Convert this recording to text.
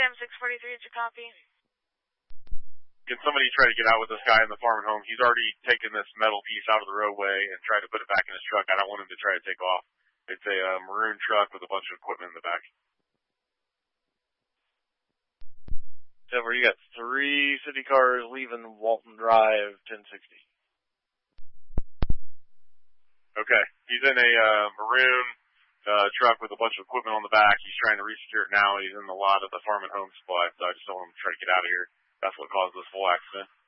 Sam 643, did you copy? Can somebody try to get out with this guy in the farm and home? He's already taken this metal piece out of the roadway and tried to put it back in his truck. I don't want him to try to take off. It's a maroon truck with a bunch of equipment in the back. Denver, you got 3 city cars leaving Walton Drive, 1060. Okay. He's in a maroon truck with a bunch of equipment on the back. He's trying to resecure it now. He's in the lot of the farm and home supply, so I just don't want him to try to get out of here. That's what caused this whole accident.